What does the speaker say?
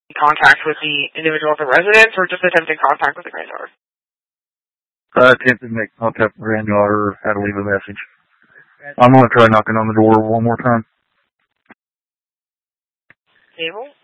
contact with the individual at the residence, or just attempting contact with the granddaughter? I attempted to make contact with the granddaughter, had to leave a message. I'm going to try knocking on the door one more time. Table?